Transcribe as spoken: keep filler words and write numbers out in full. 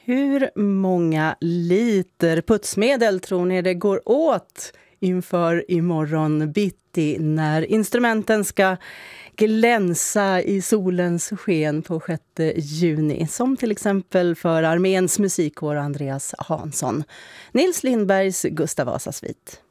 Hur många liter putsmedel tror ni det går åt inför imorgon bitti när instrumenten ska glänsa i solens sken på sjätte juni, som till exempel för Arméns musikkår Andreas Hansson? Nils Lindbergs Gustav Vasasvit.